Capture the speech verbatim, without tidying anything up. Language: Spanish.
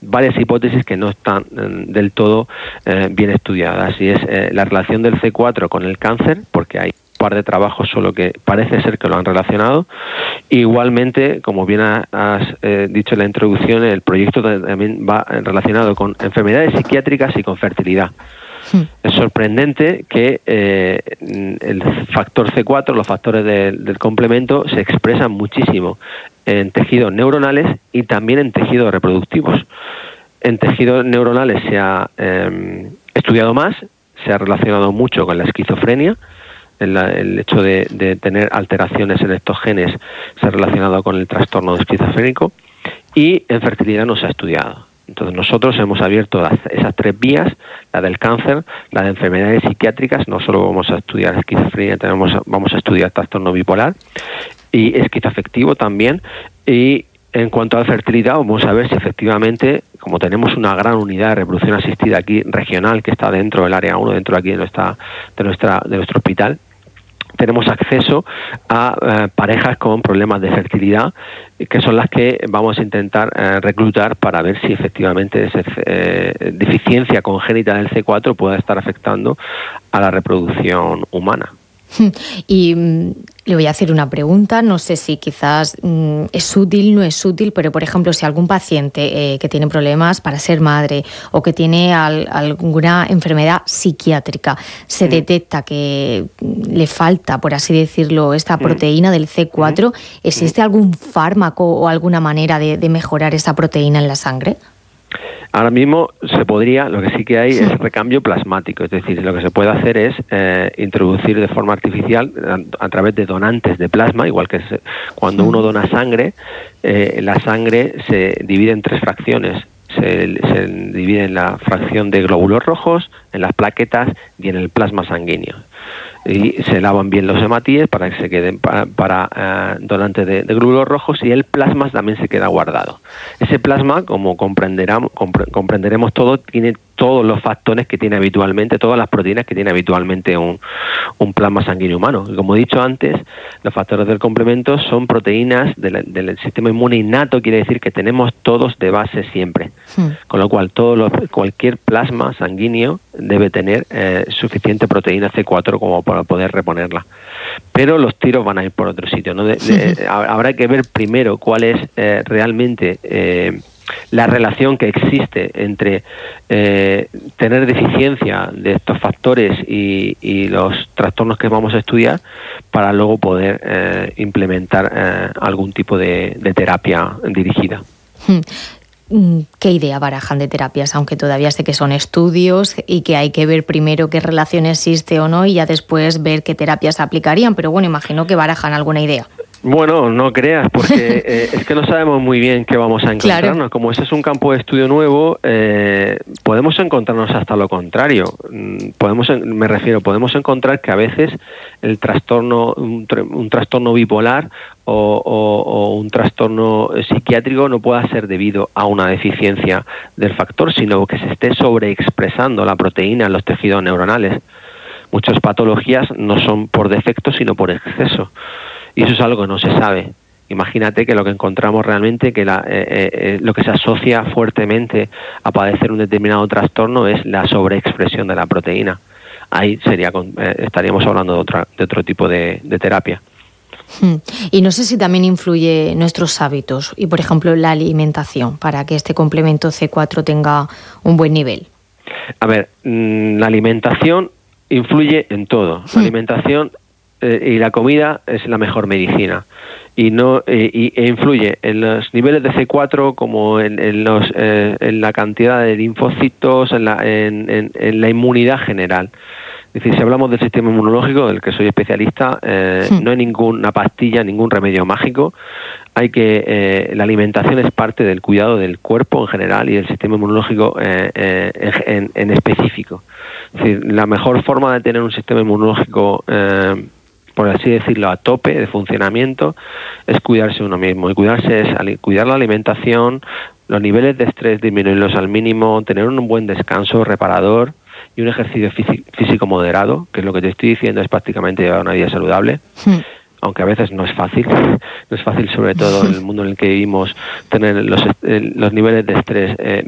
varias hipótesis que no están eh, del todo eh, bien estudiadas, y es eh, la relación del C cuatro con el cáncer, porque hay un par de trabajos solo que parece ser que lo han relacionado. Igualmente, como bien has eh, dicho en la introducción, el proyecto también va relacionado con enfermedades psiquiátricas y con fertilidad. Sí. Es sorprendente que eh, el factor C cuatro, los factores de, del complemento, se expresan muchísimo en tejidos neuronales y también en tejidos reproductivos. En tejidos neuronales se ha eh, estudiado más, se ha relacionado mucho con la esquizofrenia. El, el hecho de, de tener alteraciones en estos genes se ha relacionado con el trastorno esquizofrénico, y en fertilidad no se ha estudiado. Entonces nosotros hemos abierto las, esas tres vías, la del cáncer, la de enfermedades psiquiátricas. No solo vamos a estudiar esquizofrenia, tenemos, vamos a estudiar trastorno bipolar y esquizoafectivo también. Y en cuanto a la fertilidad, vamos a ver si efectivamente, como tenemos una gran unidad de reproducción asistida aquí regional que está dentro del área uno, dentro de aquí de nuestra, de nuestra, de nuestro hospital, tenemos acceso a eh, parejas con problemas de fertilidad, que son las que vamos a intentar eh, reclutar para ver si efectivamente esa eh, deficiencia congénita del C cuatro puede estar afectando a la reproducción humana. Y mm, le voy a hacer una pregunta, no sé si quizás mm, es útil, no es útil, pero por ejemplo, si algún paciente eh, que tiene problemas para ser madre o que tiene al, alguna enfermedad psiquiátrica, se mm. detecta que le falta, por así decirlo, esta mm. proteína del C cuatro, ¿existe mm. algún fármaco o alguna manera de, de mejorar esa proteína en la sangre? Ahora mismo se podría, lo que sí que hay es recambio plasmático, es decir, lo que se puede hacer es eh, introducir de forma artificial a, a través de donantes de plasma, igual que se, cuando uno dona sangre, eh, la sangre se divide en tres fracciones. Se, se divide en la fracción de glóbulos rojos, en las plaquetas y en el plasma sanguíneo. Y se lavan bien los hematíes para que se queden para, para eh, donantes de, de glóbulos rojos, y el plasma también se queda guardado. Ese plasma, como comprenderemos, compre, comprenderemos todo, tiene todos los factores que tiene habitualmente, todas las proteínas que tiene habitualmente un, un plasma sanguíneo humano. Y como he dicho antes, los factores del complemento son proteínas del, del sistema inmune innato, quiere decir que tenemos todos de base siempre. Sí. Con lo cual, todo lo, cualquier plasma sanguíneo debe tener eh, suficiente proteína C cuatro como para poder reponerla. Pero los tiros van a ir por otro sitio, ¿no? De, de, sí. Habrá que ver primero cuál es eh, realmente eh, la relación que existe entre eh, tener deficiencia de estos factores y, y los trastornos que vamos a estudiar, para luego poder eh, implementar eh, algún tipo de, de terapia dirigida. ¿Qué idea barajan de terapias? Aunque todavía sé que son estudios y que hay que ver primero qué relación existe o no, y ya después ver qué terapias aplicarían, pero bueno, imagino que barajan alguna idea. Bueno, no creas, porque eh, es que no sabemos muy bien qué vamos a encontrarnos. Claro. Como ese es un campo de estudio nuevo, eh, podemos encontrarnos hasta lo contrario. Podemos, me refiero, podemos encontrar que a veces el trastorno, un, un trastorno bipolar o, o, o un trastorno psiquiátrico no pueda ser debido a una deficiencia del factor, sino que se esté sobreexpresando la proteína en los tejidos neuronales. Muchas patologías no son por defecto, sino por exceso. Y eso es algo que no se sabe. Imagínate que lo que encontramos realmente, que la, eh, eh, lo que se asocia fuertemente a padecer un determinado trastorno es la sobreexpresión de la proteína. Ahí sería eh, estaríamos hablando de, otra, de otro tipo de, de terapia. Y no sé si también influye nuestros hábitos y, por ejemplo, la alimentación, para que este complemento C cuatro tenga un buen nivel. A ver, la alimentación influye en todo. La alimentación Eh, y la comida es la mejor medicina, y no eh, y, e influye en los niveles de C cuatro, como en, en los eh, en la cantidad de linfocitos, en la en, en, en la inmunidad general. Es decir, si hablamos del sistema inmunológico, del que soy especialista, eh, sí. no hay ninguna pastilla, ningún remedio mágico. Hay que eh, la alimentación es parte del cuidado del cuerpo en general y del sistema inmunológico eh, eh, en, en específico. Es decir, la mejor forma de tener un sistema inmunológico eh, por así decirlo, a tope de funcionamiento, es cuidarse uno mismo. Y cuidarse es cuidar la alimentación, los niveles de estrés disminuirlos al mínimo, tener un buen descanso reparador y un ejercicio físico moderado, que es lo que te estoy diciendo, es prácticamente llevar una vida saludable. Sí. Aunque a veces no es fácil, no es fácil, sobre todo en el mundo en el que vivimos, tener los, los niveles de estrés eh,